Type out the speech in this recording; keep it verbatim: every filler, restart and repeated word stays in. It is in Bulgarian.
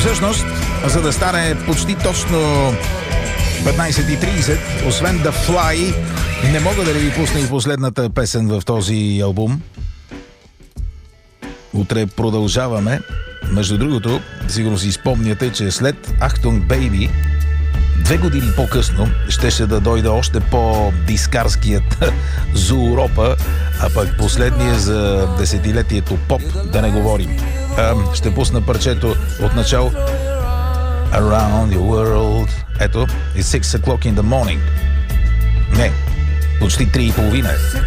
Всъщност, за да стане почти точно петнайсет и трийсет, освен The Fly, не мога да ви пусна и последната песен в този албум. Утре продължаваме. Между другото, сигурно си спомняте, че след Achtung Baby, две години по-късно, щеше да дойде още по-дискарският Зооропа, а пък последния за десетилетието поп, да не говорим. А, ще пусна парчето от начало. Around the world. Ето, it's six o'clock in the morning. Не, почти три и половина.